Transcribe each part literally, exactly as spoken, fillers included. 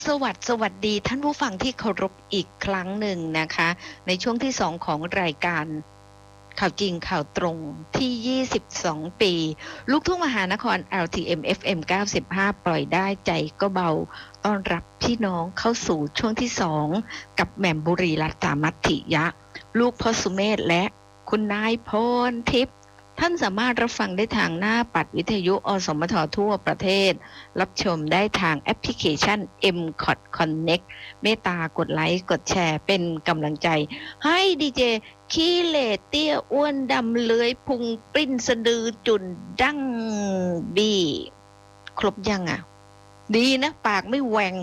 สวัสดีสวัสดีท่านผู้ฟังที่เคารพอีกครั้งหนึ่งนะคะในช่วงที่สองของรายการข่าวจริงข่าวตรงที่ยี่สิบสองปีลูกทุ่งมหานคร แอล ที เอ็ม เอฟ เอ็ม เก้าสิบห้าปล่อยได้ใจก็เบาต้อนรับพี่น้องเข้าสู่ช่วงที่สองกับแหม่มบุรีรัตน์ สามัคคิยะลูกพ่อสุเมธและคุณนายพรทิพย์ท่านสามารถรับฟังได้ทางหน้าปัดวิทยุอสมททั่วประเทศรับชมได้ทางแอปพลิเคชัน เอ็ม ซี โอ ที Connect เมตตากดไลค์กดแชร์เป็นกำลังใจให้ดีเจขี้เหร่เตี้ยอ้วนดำเลื้อยพุงปริ้นสะดือจุนดั้งบีครบยังอ่ะดีนะปากไม่แหว่ง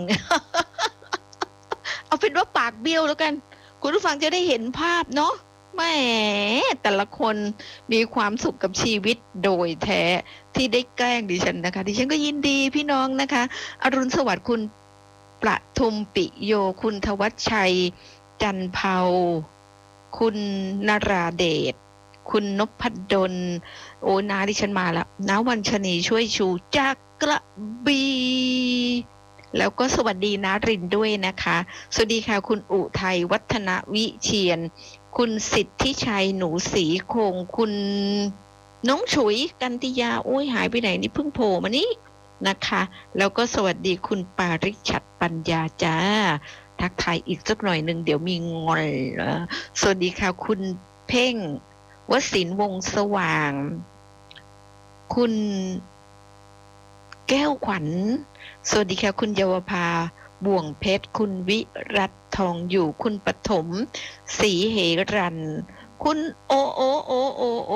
เอาเป็นว่าปากเบี้ยวแล้วกันคุณผู้ฟังจะได้เห็นภาพเนาะแหมแต่ละคนมีความสุขกับชีวิตโดยแท้ที่ได้แกล้งดิฉันนะคะดิฉันก็ยินดีพี่น้องนะคะอรุณสวัสดิ์คุณประทุมปิโยคุณทวัชชัยจันเภาคุณนราเดชคุณนพดลโอ้นาดิฉันมาแล้วน้าวันชนีช่วยชูจากกระบี่แล้วก็สวัสดีนารินด้วยนะคะสวัสดีค่ะคุณอุทัยวัฒนวิเชียรคุณสิทธิชัยหนูสีคงคุณน้องฉุยกันติยาโอ้ยหายไปไหนนี่เพิ่งโผล่มานี่นะคะแล้วก็สวัสดีคุณปาริชัดปัญญาจ้าทักทายอีกสักหน่อยหนึ่งเดี๋ยวมีงอนสวัสดีค่ะคุณเพ่งวศินทร์วงสว่างคุณแก้วขวัญสวัสดีค่ะคุณเยาวภาบ่วงเพชรคุณวิรัตทองอยู่คุณปฐมศรีเหรันคุณโอโอโอโอโอ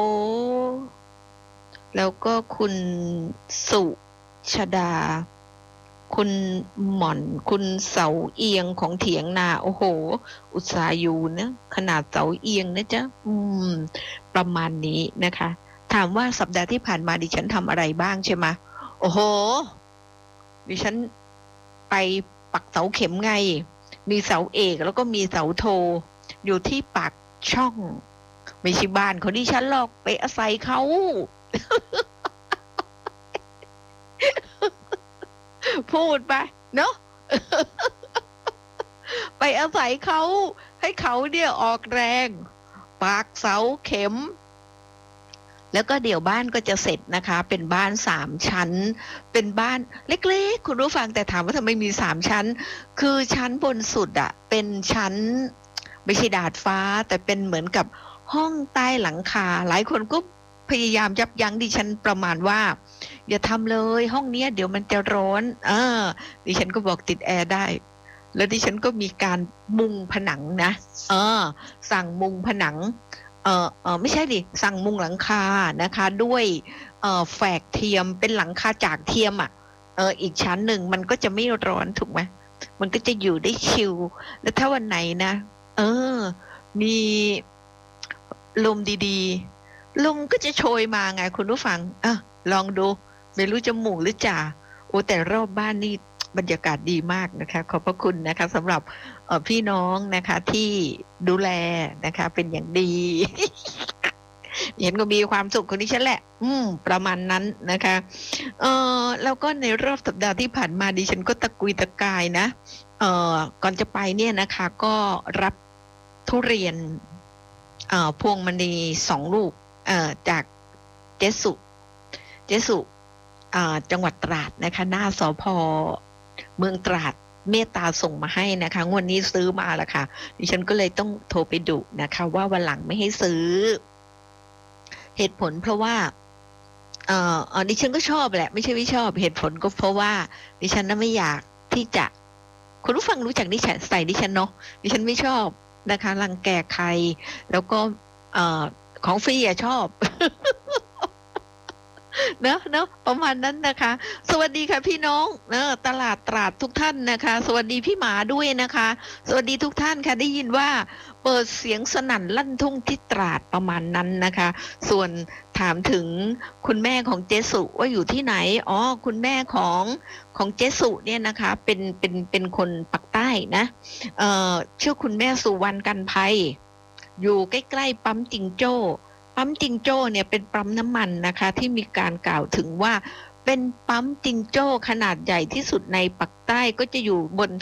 แล้วก็คุณสุชดาคุณหม่อนคุณเสาเอียงของเถียงนาโอ้โหอุตสาห์อยู่นะขนาดเสาเอียงนะจ๊ะอืมประมาณนี้นะคะถามว่าสัปดาห์ที่ผ่านมาดิฉันทำอะไรบ้างใช่ไหมโอ้โหดิฉันไปปักเสาเข็มไงมีเสาเอกแล้วก็มีเสาโทอยู่ที่ปากช่องไม่ใช่บ้านของดิฉันหรอกไปอาศัยเขา พูดไปเนาะ ไปอาศัยเขาให้เขาเนี่ยออกแรงปากเสาเข็มแล้วก็เดี๋ยวบ้านก็จะเสร็จนะคะเป็นบ้านสามชั้นเป็นบ้านเล็กๆคุณผู้ฟังแต่ถามว่าทำไมมีสามชั้นคือชั้นบนสุดอะเป็นชั้นไม่ใช่ดาดฟ้าแต่เป็นเหมือนกับห้องใต้หลังคาหลายคนก็พยายามยับยั้งดิฉันประมาณว่าอย่าทำเลยห้องนี้เดี๋ยวมันจะร้อนเออดิฉันก็บอกติดแอร์ได้แล้วดิฉันก็มีการมุงผนังนะเออสั่งมุงผนังเออเออไม่ใช่ดิสั่งมุงหลังคานะคะด้วยเออแฝกเทียมเป็นหลังคาจากเทียมอ่ะเอออีกชั้นหนึ่งมันก็จะไม่ร้อนถูกไหมมันก็จะอยู่ได้ชิลแล้วถ้าวันไหนนะเออมีลมดีๆลมก็จะโชยมาไงคุณผู้ฟังอ่ะลองดูไม่รู้จะหมู่หรือจ่าโอ้แต่รอบบ้านนี่บรรยากาศดีมากนะคะขอบพระคุณนะคะสำหรับพี่น้องนะคะที่ดูแลนะคะเป็นอย่างดี เห็นก็มีความสุขคนนี้ฉันแหละอืมประมาณนั้นนะคะเออแล้วก็ในรอบสัปดาห์ที่ผ่านมาดิฉันก็ตะกุยตะกายนะเออก่อนจะไปเนี่ยนะคะก็รับทุเรียนเอ่อพวงมณีสองลูกเอ่อจากเจสุเจสุอ่าจังหวัดตราดนะคะหน้าสภ.เมืองตราดเมตตาส่งมาให้นะคะงวดนี้ซื้อมาแล้วค่ะดิฉันก็เลยต้องโทรไปดุนะคะว่าวันหลังไม่ให้ซื้อเหตุผลเพราะว่าเอ่ออดิฉันก็ชอบแหละไม่ใช่ไม่ชอบเหตุผลก็เพราะว่าดิฉันน่ะไม่อยากที่จะคุณผู้ฟังรู้จักดิฉันใส่ดิฉันเนาะดิฉันไม่ชอบนะคะรังแกใครแล้วก็เอ่อของฟรีอะชอบ เนอะเนอะประมาณนั้นนะคะสวัสดีค่ะพี่น้องเนอะตลาดตราดทุกท่านนะคะสวัสดีพี่หมาด้วยนะคะสวัสดีทุกท่านค่ะได้ยินว่าเปิดเสียงสนั่นลั่นทุ่งที่ตราดประมาณนั้นนะคะส่วนถามถึงคุณแม่ของเจสุว่าอยู่ที่ไหนอ๋อคุณแม่ของของเจสุเนี่ยนะคะเป็นเป็นเป็นคนปักใต้นะเอ่อชื่อคุณแม่สุวรรณกันภัยอยู่ใกล้ๆปั๊มจิงโจ้ปั๊มจิงโจ้เนี่ยเป็นปั๊มน้ำมันนะคะที่มีการกล่าวถึงว่าเป็นปั๊มจิงโจ้ขนาดใหญ่ที่สุดในปักใต้ก็จะอยู่บน